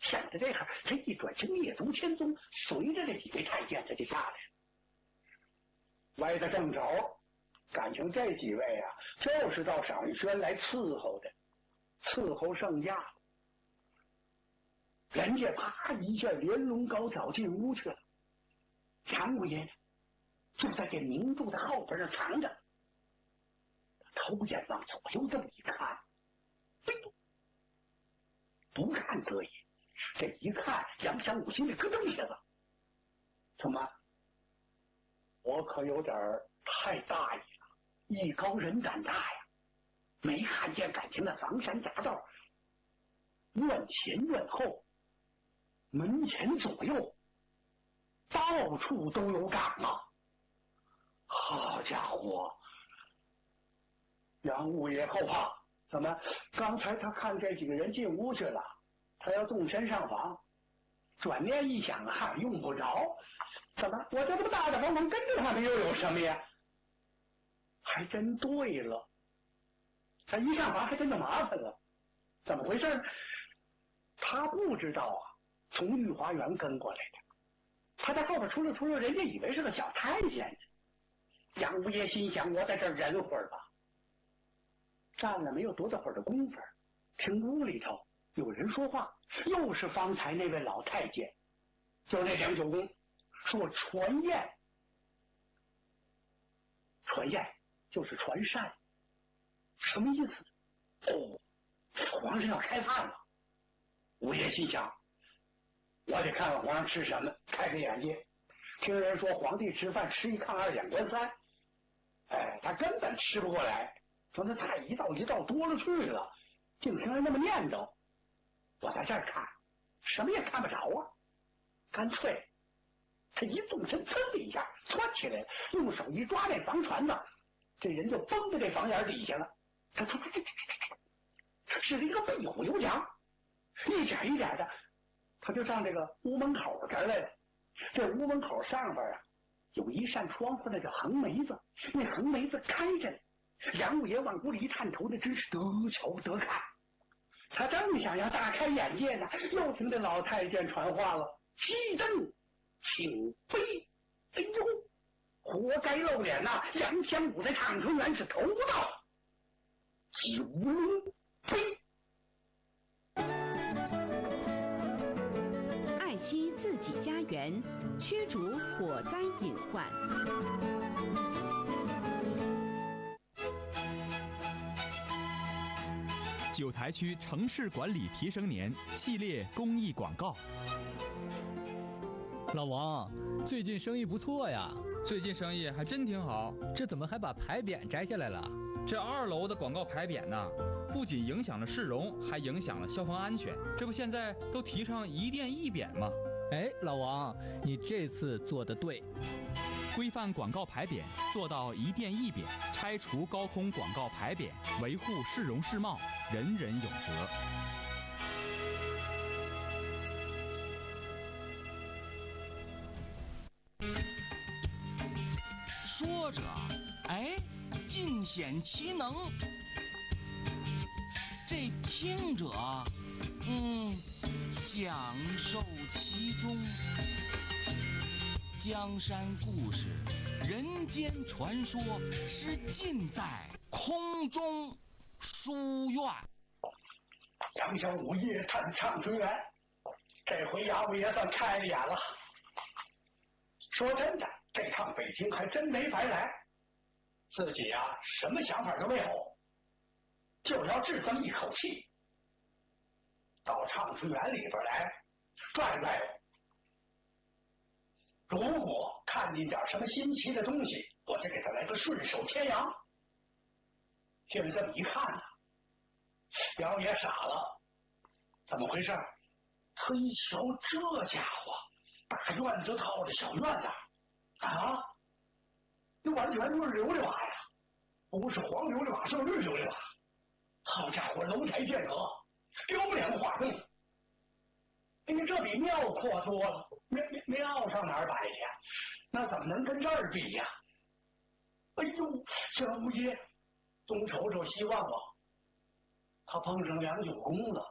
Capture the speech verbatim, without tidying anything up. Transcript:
想着这会儿，他一转身蹑足前踪，随着这几位太监他就下来了。歪的正着，感情这几位啊，就是到赏玉轩来伺候的，伺候圣驾。人家啪一下连笼高挑进屋去了，杨五爷就在这明柱的后边上藏着，头眼往左右这么一看，哎呦，不看可以，这一看杨祥武心里咯噔一下子，怎么？我可有点太大意了，艺高人胆大呀，没看见感情的房山夹道，院前院后，门前左右，到处都有岗啊！好家伙，杨五爷后怕，怎么？刚才他看这几个人进屋去了，他要动身上房，转念一想啊，用不着。怎么？我这不大大方方跟着他们又有什么呀？还真对了，他一上房还真的麻烦了。怎么回事？他不知道啊，从御花园跟过来的。他在后边出溜出溜，人家以为是个小太监呢。杨无爷心想：我在这儿忍会儿吧。站了没有多大会儿的功夫，听屋里头有人说话，又是方才那位老太监，就那梁九公。说传宴，传宴就是传膳，什么意思？哦，皇上要开饭了。吴爷心想，我得看看皇上吃什么，开开眼界。听人说皇帝吃饭吃一炕二眼观三，哎，他根本吃不过来，说那菜一道一道多了去了，净听人那么念叨。我在这儿看，什么也看不着啊，干脆。他一纵身，噌的一下窜起来了，用手一抓那房船子，这人就崩在这房檐底下了。他他他他他是一个背虎游墙，一点一点的，他就上这个屋门口这儿来了。这屋门口上边啊，有一扇窗户，那叫横梅子，那横梅子开着呢。杨五爷往屋里一探头，那真是得瞧得看。他正想要大开眼界呢，又听这老太监传话了：西征。请飞！哎呦，活该露脸呐、啊！杨香武在长春园是头不到九龙飞。 爱惜自己家园，驱逐火灾隐患。 九台区城市管理提升年系列公益广告。 老王，最近生意不错呀。 最近生意还真挺好。 这怎么还把牌匾摘下来了？ 这二楼的广告牌匾呢，不仅影响了市容，还影响了消防安全。这不现在都提倡一店一匾吗？ 哎，老王，你这次做得对。 规范广告牌匾，做到一店一匾，拆除高空广告牌匾，维护市容市貌，人人有责。 说着，哎，尽显其能；这听者，嗯，享受其中。江山故事、人间传说，是尽在空中书院。 杨小五夜探长春园，这回杨五爷算开了眼了。说真的，这趟北京还真没白来，自己啊什么想法都没有，就要治这么一口气，到长春园里边来转转。如果看见点什么新奇的东西，我就给他来个顺手牵羊。现在这么一看呢、啊，杨爷傻了，怎么回事？他一瞧，这家伙大院子套着小院子啊，这完全就是琉璃瓦呀，不是黄琉璃瓦，是绿琉璃瓦。好家伙，楼台间隔，雕不两个画栋。哎呀，这比庙阔多了，庙庙上哪儿摆去？那怎么能跟这儿比呀？哎呦，这五爷东瞅瞅西望望，他碰上梁九公了。